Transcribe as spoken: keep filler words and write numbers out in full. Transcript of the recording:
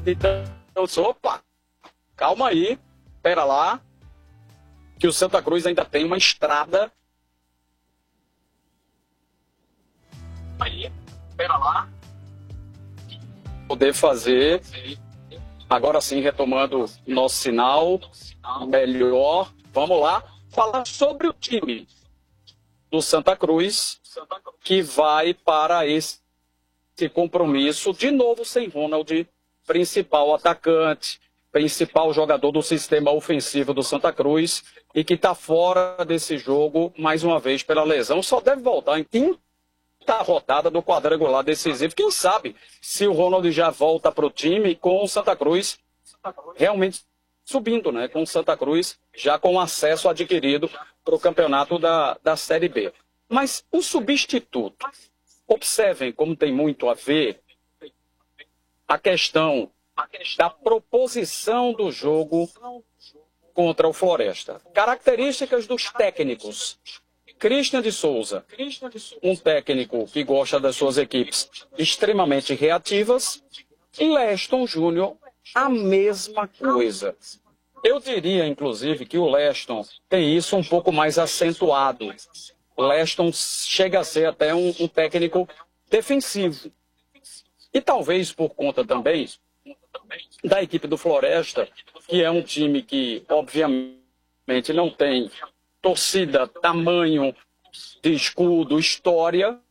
Então, eu sou, opa, calma aí, pera lá, que o Santa Cruz ainda tem uma estrada. Aí, pera lá. Poder fazer, agora sim, retomando nosso sinal, melhor, vamos lá, falar sobre o time do Santa Cruz, que vai para esse compromisso, de novo sem Ronald, principal atacante, principal jogador do sistema ofensivo do Santa Cruz, e que está fora desse jogo, mais uma vez, pela lesão, só deve voltar em quinta rodada do quadrangular decisivo. Quem sabe se o Ronald já volta para o time com o Santa Cruz realmente subindo, né? Com o Santa Cruz já com acesso adquirido para o campeonato da, da Série B. Mas o substituto, observem como tem muito a ver a questão da proposição do jogo contra o Floresta. Características dos técnicos. Christian de Souza, um técnico que gosta das suas equipes extremamente reativas. E Leston Júnior, a mesma coisa. Eu diria, inclusive, que o Leston tem isso um pouco mais acentuado. O Leston chega a ser até um, um técnico defensivo. E talvez por conta também da equipe do Floresta, que é um time que, obviamente, não tem torcida, tamanho de escudo, história,